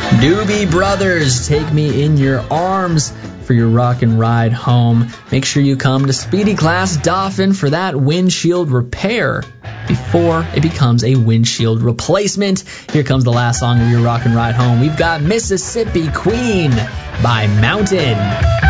Doobie Brothers, Take Me in Your Arms for your rock and ride home. Make sure you come to Speedy Class Dauphin for that windshield repair before it becomes a windshield replacement. Here comes the last song of your rock and ride home. We've got Mississippi Queen by Mountain.